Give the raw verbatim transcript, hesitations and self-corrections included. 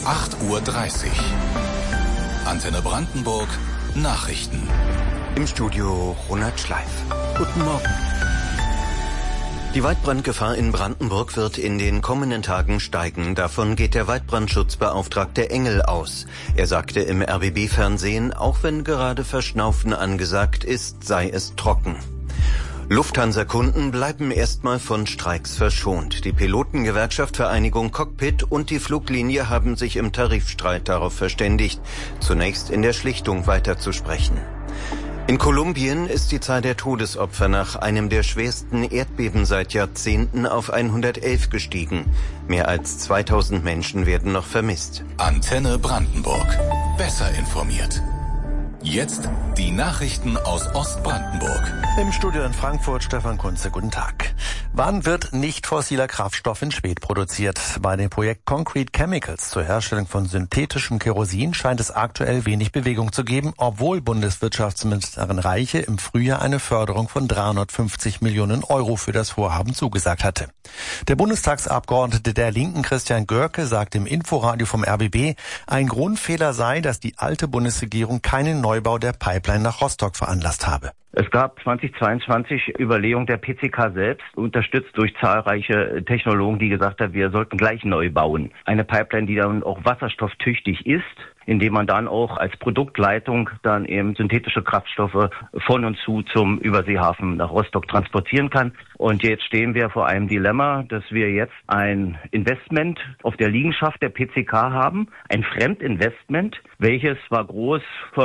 acht Uhr dreißig. Antenne Brandenburg Nachrichten. Im Studio Ronald Schleif. Guten Morgen. Die Waldbrandgefahr in Brandenburg wird in den kommenden Tagen steigen. Davon geht der Waldbrandschutzbeauftragte Engel aus. Er sagte im R B B-Fernsehen, auch wenn gerade Verschnaufen angesagt ist, sei es trocken. Lufthansa-Kunden bleiben erstmal von Streiks verschont. Die Pilotengewerkschaft Vereinigung Cockpit und die Fluglinie haben sich im Tarifstreit darauf verständigt, zunächst in der Schlichtung weiterzusprechen. In Kolumbien ist die Zahl der Todesopfer nach einem der schwersten Erdbeben seit Jahrzehnten auf hundertelf gestiegen. Mehr als zweitausend Menschen werden noch vermisst. Antenne Brandenburg. Besser informiert. Jetzt die Nachrichten aus Ostbrandenburg. Im Studio in Frankfurt Stefan Kunze, guten Tag. Wann wird nicht fossiler Kraftstoff in Schwedt produziert? Bei dem Projekt Concrete Chemicals zur Herstellung von synthetischem Kerosin scheint es aktuell wenig Bewegung zu geben, obwohl Bundeswirtschaftsministerin Reiche im Frühjahr eine Förderung von dreihundertfünfzig Millionen Euro für das Vorhaben zugesagt hatte. Der Bundestagsabgeordnete der Linken Christian Görke sagt im Inforadio vom R B B, ein Grundfehler sei, dass die alte Bundesregierung keinen Neubau der Pipeline nach Rostock veranlasst habe. Es gab zweitausendzweiundzwanzig Überlegungen der P C K selbst, unterstützt durch zahlreiche Technologen, die gesagt haben, wir sollten gleich neu bauen. Eine Pipeline, die dann auch wasserstofftüchtig ist, indem man dann auch als Produktleitung dann eben synthetische Kraftstoffe von und zu zum Überseehafen nach Rostock transportieren kann. Und jetzt stehen wir vor einem Dilemma, dass wir jetzt ein Investment auf der Liegenschaft der P C K haben, ein Fremdinvestment, welches zwar groß